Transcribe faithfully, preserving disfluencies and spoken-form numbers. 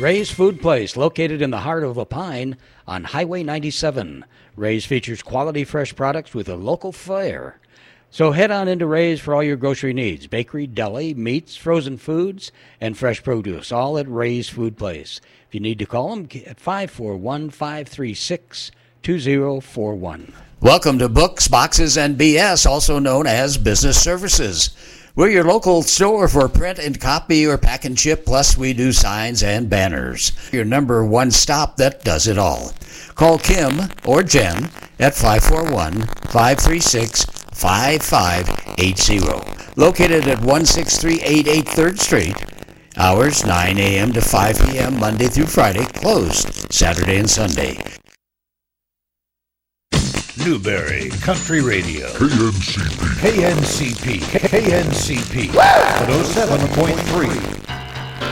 Ray's Food Place, located in the heart of Lapine on Highway ninety-seven. Ray's features quality fresh products with a local flair. So head on into Ray's for all your grocery needs. Bakery, deli, meats, frozen foods, and fresh produce, all at Ray's Food Place. If you need to call them at five four one, five three six, two zero four one. Welcome to Books, Boxes, and B S, also known as Business Services. We're your local store for print and copy or pack and ship, plus we do signs and banners. Your number one stop that does it all. Call Kim or Jen at five four one, five three six, five five eight zero. Located at one six three eight eight third Street. Hours nine a.m. to five p.m. Monday through Friday. Closed Saturday and Sunday. Newberry Country Radio. K N C P. K N C P. K N C P. one oh seven point three.